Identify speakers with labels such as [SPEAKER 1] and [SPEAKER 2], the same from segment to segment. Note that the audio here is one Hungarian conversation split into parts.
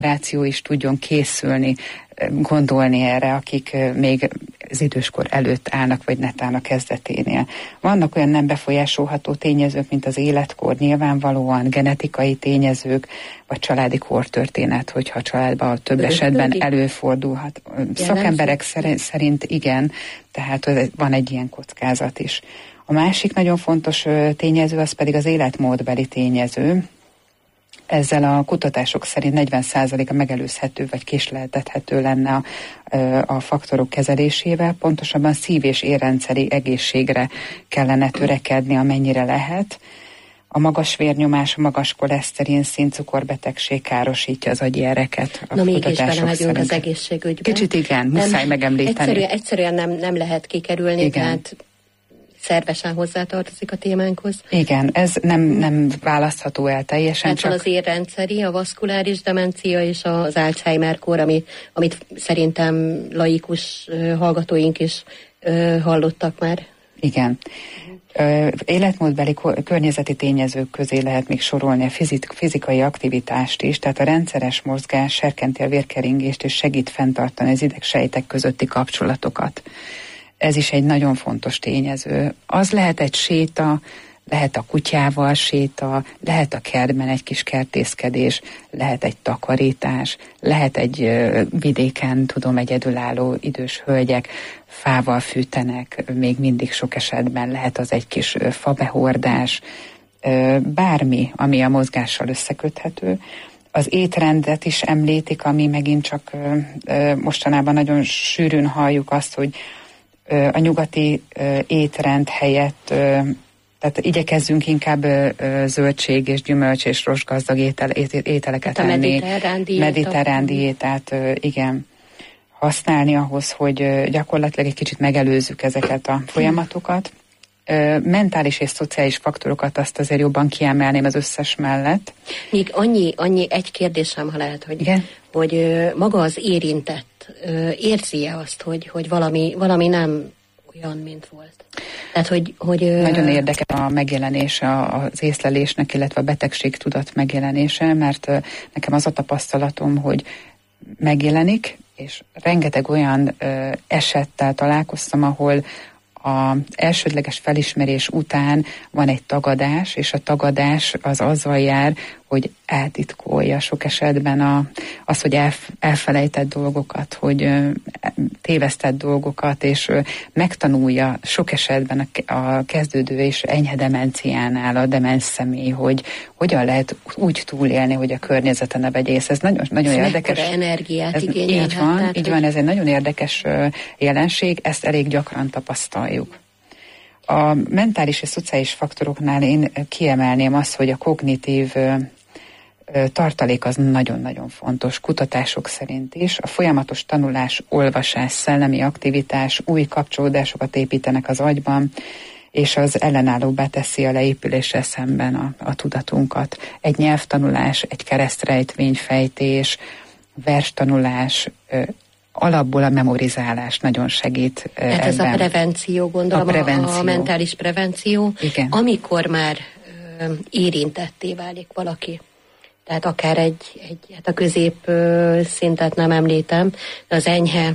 [SPEAKER 1] generáció is tudjon készülni, gondolni erre, akik még az időskor előtt állnak, vagy netán a kezdeténél. Vannak olyan nem befolyásolható tényezők, mint az életkor, nyilvánvalóan genetikai tényezők, vagy családi kortörténet, hogyha a családban több esetben előfordulhat. Szakemberek szerint igen, tehát van egy ilyen kockázat is. A másik nagyon fontos tényező, az pedig az életmódbeli tényező. Ezzel a kutatások szerint 40%-a megelőzhető vagy késleltethető lenne a faktorok kezelésével, pontosabban szív- és érrendszeri egészségre kellene törekedni, amennyire lehet. A magas vérnyomás, a magas koleszterin szint, cukorbetegség károsítja az agyi ereket.
[SPEAKER 2] Na mégis belemegyünk az egészségügybe.
[SPEAKER 1] Kicsit igen, muszáj megemlíteni.
[SPEAKER 2] Egyszerűen nem lehet kikerülni, igen. Tehát szervesen hozzátartozik a témánkhoz.
[SPEAKER 1] Igen, ez nem választható el teljesen.
[SPEAKER 2] Hát van az érrendszeri, a vaszkuláris demencia és az Alzheimer-kor, amit szerintem laikus hallgatóink is hallottak már. Igen.
[SPEAKER 1] Életmódbeli környezeti tényezők közé lehet még sorolni a fizikai aktivitást is, tehát a rendszeres mozgás serkenti a vérkeringést és segít fenntartani az idegsejtek közötti kapcsolatokat. Ez is egy nagyon fontos tényező. Az lehet egy séta, lehet a kutyával séta, lehet a kertben egy kis kertészkedés, lehet egy takarítás, lehet egy vidéken, egyedülálló idős hölgyek fával fűtenek, még mindig sok esetben lehet az egy kis fabehordás, bármi, ami a mozgással összeköthető. Az étrendet is említik, ami megint csak mostanában nagyon sűrűn halljuk azt, hogy a nyugati étrend helyett, tehát igyekezzünk inkább zöldség és gyümölcs és rostgazdag ételeket enni. Mediterrán diétát, igen, használni ahhoz, hogy gyakorlatilag egy kicsit megelőzzük ezeket a folyamatokat. Mentális és szociális faktorokat azt azért jobban kiemelném az összes mellett.
[SPEAKER 2] Még annyi egy kérdésem, ha lehet, hogy maga az érintett érzi-e azt, hogy valami nem olyan, mint volt? Tehát, hogy
[SPEAKER 1] nagyon érdekes a megjelenése az észlelésnek, illetve a betegségtudat megjelenése, mert nekem az a tapasztalatom, hogy megjelenik, és rengeteg olyan esettel találkoztam, ahol az elsődleges felismerés után van egy tagadás, és a tagadás az azzal jár, hogy eltitkolja sok esetben az, hogy elfelejtett dolgokat, hogy tévesztett dolgokat, és megtanulja sok esetben a kezdődő és enyhe demenciánál a demens személy, hogy hogyan lehet úgy túlélni, hogy a környezete ne vegye észre. Ez nagyon, nagyon érdekes.
[SPEAKER 2] Energiát igényelhet.
[SPEAKER 1] Így van, ez egy nagyon érdekes jelenség, ezt elég gyakran tapasztaljuk. A mentális és szociális faktoroknál én kiemelném azt, hogy a kognitív tartalék az nagyon-nagyon fontos, kutatások szerint is. A folyamatos tanulás, olvasás, szellemi aktivitás, új kapcsolódásokat építenek az agyban, és az ellenállóbbá teszi a leépüléssel szemben a tudatunkat. Egy nyelvtanulás, egy keresztrejtvényfejtés, verstanulás, alapból a memorizálás nagyon segít ebben.
[SPEAKER 2] Ez a prevenció, gondolom, a mentális prevenció.
[SPEAKER 1] Igen.
[SPEAKER 2] Amikor már érintetté válik valaki. Tehát akár hát a közép szintet nem említem, de az enyhe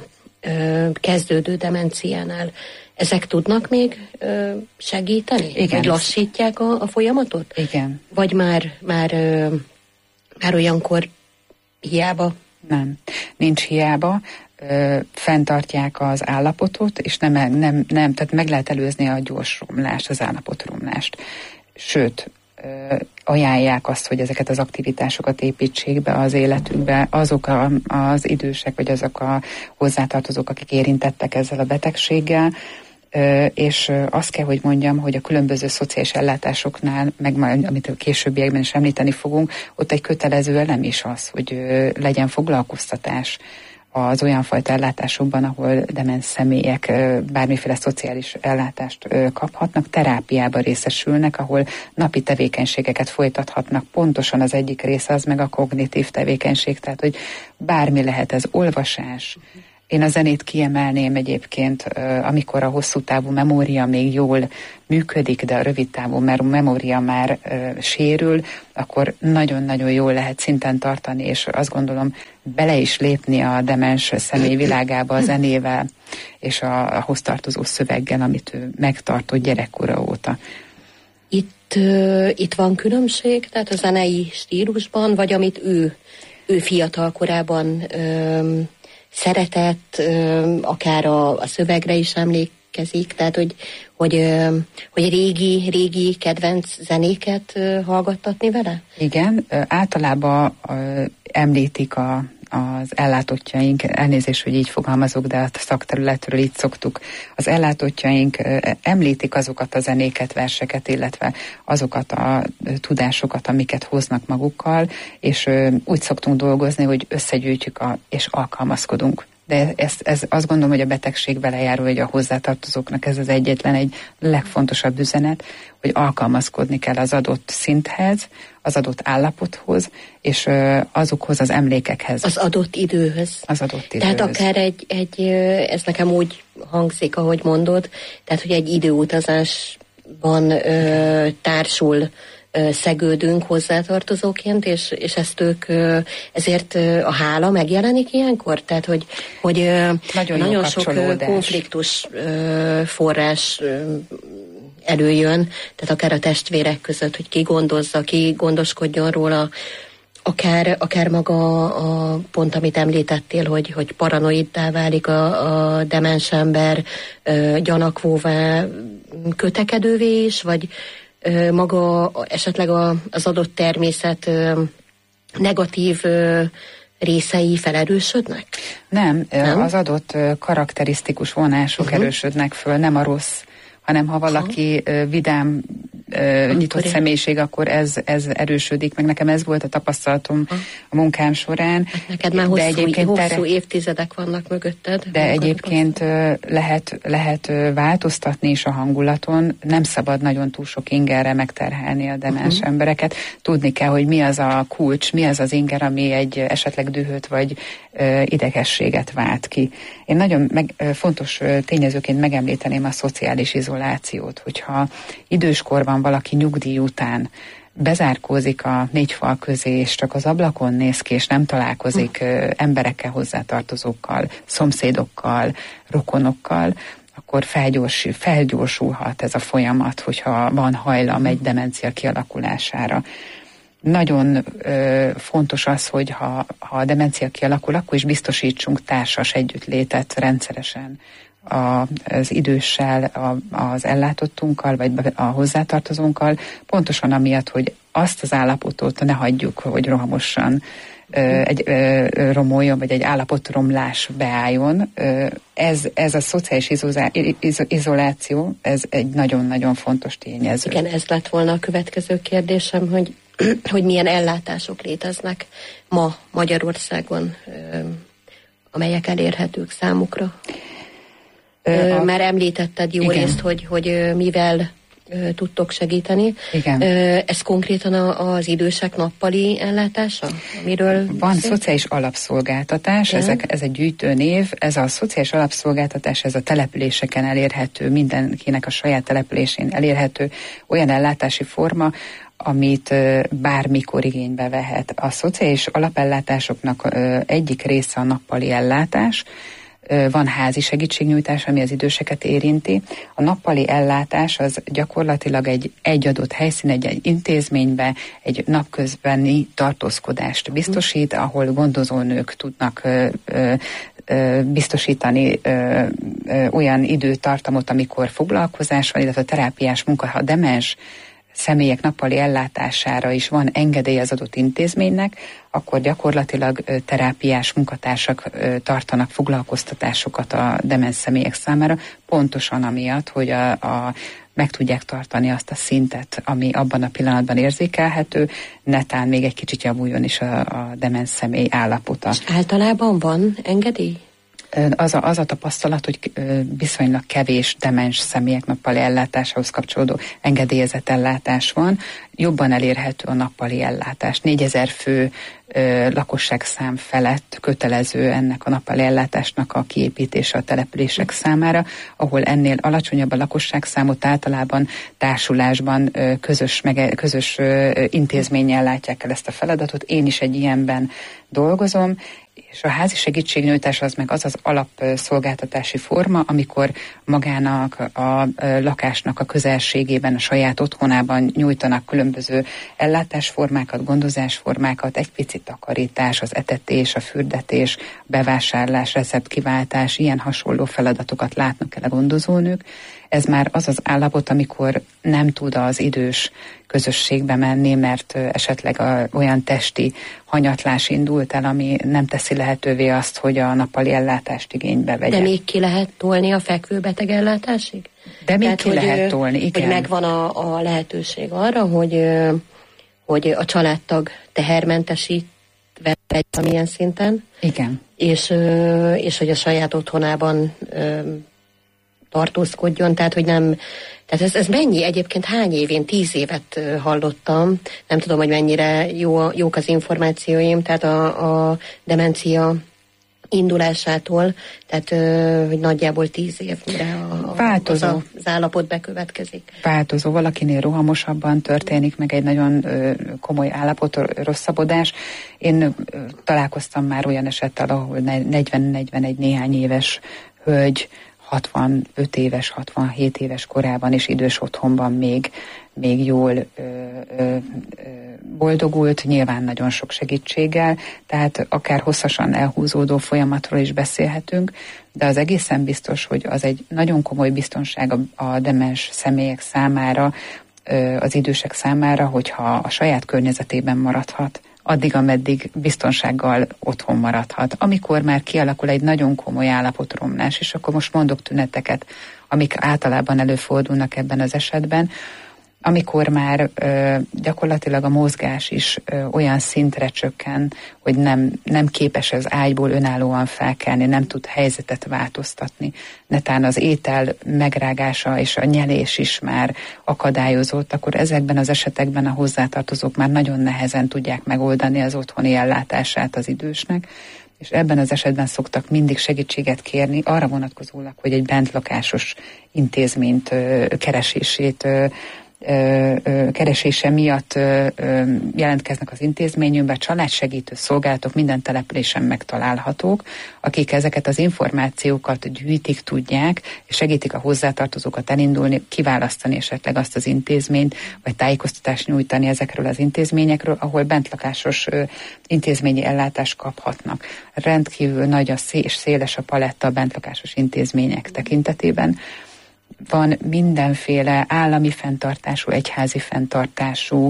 [SPEAKER 2] kezdődő demenciánál ezek tudnak még segíteni?
[SPEAKER 1] Igen.
[SPEAKER 2] Vagy lassítják a folyamatot?
[SPEAKER 1] Igen.
[SPEAKER 2] Vagy már olyankor hiába?
[SPEAKER 1] Nem, nincs hiába. Fenntartják az állapotot, és nem, tehát meg lehet előzni a gyors romlást, az állapotromlást. Sőt, ajánlják azt, hogy ezeket az aktivitásokat építsék be az életükbe azok az idősek, vagy azok a hozzátartozók, akik érintettek ezzel a betegséggel, és azt kell, hogy mondjam, hogy a különböző szociális ellátásoknál, meg majd, amit a későbbiekben is említeni fogunk, ott egy kötelező elem is az, hogy legyen foglalkoztatás az olyan fajta ellátásokban, ahol demens személyek bármiféle szociális ellátást kaphatnak, terápiában részesülnek, ahol napi tevékenységeket folytathatnak. Pontosan az egyik része az meg a kognitív tevékenység, tehát hogy bármi lehet ez, olvasás, Én a zenét kiemelném egyébként, amikor a hosszú távú memória még jól működik, de a rövid távú memória már sérül, akkor nagyon-nagyon jól lehet szinten tartani, és azt gondolom bele is lépni a demens személy világába a zenével, és a hoztartozó szöveggel, amit ő megtartott gyerekkora óta.
[SPEAKER 2] Itt van különbség, tehát a zenei stílusban, vagy amit ő fiatal korában szeretett, akár a szövegre is emlékezik, tehát hogy régi kedvenc zenéket hallgattatni vele?
[SPEAKER 1] Igen, általában említik az ellátottjaink, elnézést, hogy így fogalmazok, de a szakterületről így szoktuk. Az ellátottjaink említik azokat a zenéket, verseket, illetve azokat a tudásokat, amiket hoznak magukkal, és úgy szoktunk dolgozni, hogy összegyűjtjük és alkalmazkodunk. De ez azt gondolom, hogy a betegség vele járó, hogy a hozzátartozóknak ez az egyetlen egy legfontosabb üzenet, hogy alkalmazkodni kell az adott szinthez, az adott állapothoz, és azokhoz az emlékekhez.
[SPEAKER 2] Az adott időhöz.
[SPEAKER 1] Az adott időhöz.
[SPEAKER 2] Tehát akár ez nekem úgy hangzik, ahogy mondod, tehát hogy egy időutazásban társul szegődünk hozzátartozóként, és ezt ezért a hála megjelenik ilyenkor? Tehát, hogy nagyon sok konfliktus forrás előjön, tehát akár a testvérek között, hogy ki gondozza, ki gondoskodjon róla, akár maga a pont, amit említettél, hogy paranoiddá válik a demens ember, gyanakvóvá, kötekedővé is, vagy maga esetleg az adott természet negatív részei felerősödnek?
[SPEAKER 1] Nem, az adott karakterisztikus vonások erősödnek föl, nem a rossz, hanem ha valaki vidám, nyitott személyiség, akkor ez erősödik, meg nekem ez volt a tapasztalatom a munkám során.
[SPEAKER 2] Hát neked már hosszú évtizedek vannak mögötted.
[SPEAKER 1] De egyébként lehet változtatni is a hangulaton, nem szabad nagyon túl sok ingerre megterhelni a demens embereket. Tudni kell, hogy mi az a kulcs, mi az az inger, ami egy esetleg dühöt vagy idegességet vált ki. Én nagyon fontos tényezőként megemlíteném a szociális izolációt, hogyha időskorban valaki nyugdíj után bezárkózik a négy fal közé, és csak az ablakon néz ki, és nem találkozik emberekkel, hozzátartozókkal, szomszédokkal, rokonokkal, akkor felgyorsulhat ez a folyamat, hogyha van hajlam egy demencia kialakulására. Nagyon fontos az, hogy ha a demencia kialakul, akkor is biztosítsunk társas együttlétet rendszeresen az időssel, az ellátottunkkal, vagy a hozzátartozónkkal, pontosan amiatt, hogy azt az állapotot ne hagyjuk, hogy rohamosan romoljon, vagy egy állapotromlás beálljon. Ez a szociális izoláció, ez egy nagyon-nagyon fontos tényező.
[SPEAKER 2] Igen, ez lett volna a következő kérdésem, hogy milyen ellátások léteznek ma Magyarországon, amelyek elérhetők számukra. Már említetted jó részt, hogy mivel tudtok segíteni.
[SPEAKER 1] Igen.
[SPEAKER 2] Ez konkrétan az idősek nappali ellátása? Amiről
[SPEAKER 1] van szociális alapszolgáltatás, ez egy gyűjtőnév, ez a szociális alapszolgáltatás, ez a településeken elérhető, mindenkinek a saját településén elérhető olyan ellátási forma, amit bármikor igénybe vehet. A szociális alapellátásoknak egyik része a nappali ellátás, van házi segítségnyújtás, ami az időseket érinti. A nappali ellátás az gyakorlatilag egy adott helyszín, egy intézménybe egy napközbeni tartózkodást biztosít, ahol gondozónők tudnak biztosítani olyan időtartamot, amikor foglalkozás van, illetve terápiás munka, ha demens személyek nappali ellátására is van engedély az adott intézménynek, akkor gyakorlatilag terápiás munkatársak tartanak foglalkoztatásokat a demens személyek számára, pontosan amiatt, hogy meg tudják tartani azt a szintet, ami abban a pillanatban érzékelhető, netán még egy kicsit javuljon is a demens személy állapota.
[SPEAKER 2] És általában van engedély?
[SPEAKER 1] az a tapasztalat, hogy viszonylag kevés demens személyek nappali ellátásához kapcsolódó engedélyezett ellátás van, jobban elérhető a nappali ellátás. 4000 fő lakosságszám felett kötelező ennek a nappali ellátásnak a kiépítése a települések számára, ahol ennél alacsonyabb a lakosságszámot általában társulásban közös intézménnyel látják el ezt a feladatot. Én is egy ilyenben dolgozom, és a házi segítségnyújtás az meg az alapszolgáltatási forma, amikor magának a lakásnak a közelségében, a saját otthonában nyújtanak különböző ellátásformákat, gondozásformákat, egy picit takarítás, az etetés, a fürdetés, bevásárlás, receptkiváltás, ilyen hasonló feladatokat látnak el a gondozónők. Ez már az az állapot, amikor nem tud az idős közösségbe menni, mert esetleg olyan testi hanyatlás indult el, ami nem teszi lehetővé azt, hogy a nappali ellátást igénybe vegye.
[SPEAKER 2] De még ki lehet tolni a fekvőbeteg ellátásig?
[SPEAKER 1] De még ki lehet tolni, igen.
[SPEAKER 2] Hogy megvan a lehetőség arra, hogy a családtag tehermentesítve egy valamilyen szinten.
[SPEAKER 1] Igen.
[SPEAKER 2] És hogy a saját otthonában tartózkodjon, tehát hogy nem, tehát ez mennyi egyébként, hány évén, 10 évet hallottam, nem tudom, hogy mennyire jók az információim, tehát a demencia indulásától, tehát hogy nagyjából 10 év, mire az állapot bekövetkezik.
[SPEAKER 1] Változó, valakinél rohamosabban történik meg egy nagyon komoly állapot, rosszabbodás. Én találkoztam már olyan esettel, ahol 40-41 néhány éves hölgy 65 éves, 67 éves korában és idős otthonban még jól boldogult, nyilván nagyon sok segítséggel, tehát akár hosszasan elhúzódó folyamatról is beszélhetünk, de az egészen biztos, hogy az egy nagyon komoly biztonság a demens személyek számára, az idősek számára, hogyha a saját környezetében maradhat, addig, ameddig biztonsággal otthon maradhat. Amikor már kialakul egy nagyon komoly állapotromlás, és akkor most mondok tüneteket, amik általában előfordulnak ebben az esetben, amikor már gyakorlatilag a mozgás is olyan szintre csökken, hogy nem képes az ágyból önállóan felkelni, nem tud helyzetet változtatni. Netán az étel megrágása és a nyelés is már akadályozott, akkor ezekben az esetekben a hozzátartozók már nagyon nehezen tudják megoldani az otthoni ellátását az idősnek, és ebben az esetben szoktak mindig segítséget kérni, arra vonatkozólag, hogy egy bentlakásos intézményt keresése miatt jelentkeznek az intézményünkbe, családsegítő szolgálatok minden településen megtalálhatók, akik ezeket az információkat gyűjtik, tudják, és segítik a hozzátartozókat elindulni, kiválasztani esetleg azt az intézményt, vagy tájékoztatást nyújtani ezekről az intézményekről, ahol bentlakásos intézményi ellátást kaphatnak. Rendkívül nagy és széles a paletta a bentlakásos intézmények tekintetében. Van mindenféle állami fenntartású, egyházi fenntartású,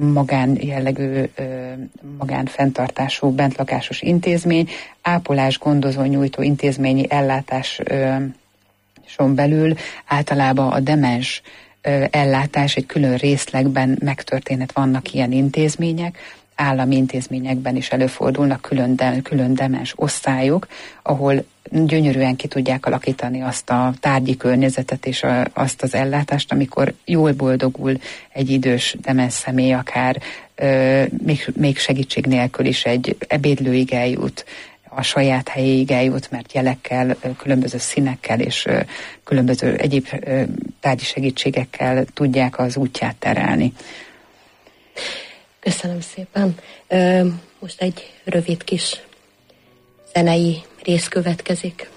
[SPEAKER 1] magánfenntartású bentlakásos intézmény, ápolás gondozó nyújtó intézményi ellátáson belül általában a demens ellátás egy külön részlegben megtörténhet, vannak ilyen intézmények, állami intézményekben is előfordulnak külön demens osztályok, ahol gyönyörűen ki tudják alakítani azt a tárgyi környezetet és azt az ellátást, amikor jól boldogul egy idős demens személy, akár még segítség nélkül is egy ebédlőig eljut, a saját helyéig eljut, mert jelekkel, különböző színekkel és különböző egyéb tárgyi segítségekkel tudják az útját terelni.
[SPEAKER 2] Köszönöm szépen. Most egy rövid kis zenei rész következik.